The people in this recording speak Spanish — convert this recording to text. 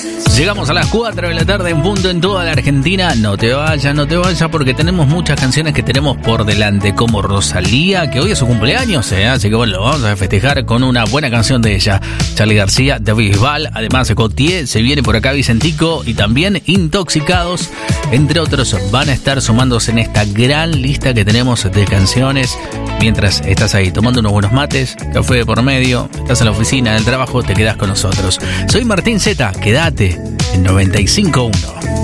Llegamos a las 4 de la tarde en punto en toda la Argentina. No te vayas porque tenemos muchas canciones que tenemos por delante, como Rosalía, que hoy es su cumpleaños, así que bueno, lo vamos a festejar con una buena canción de ella. Charly García, David Bisbal, además Gautier, se viene por acá Vicentico y también Intoxicados, entre otros, van a estar sumándose en esta gran lista que tenemos de canciones. Mientras estás ahí tomando unos buenos mates, café de por medio, estás en la oficina, en el trabajo, te quedás con nosotros. Soy Martín Zeta, quédate en 95.1.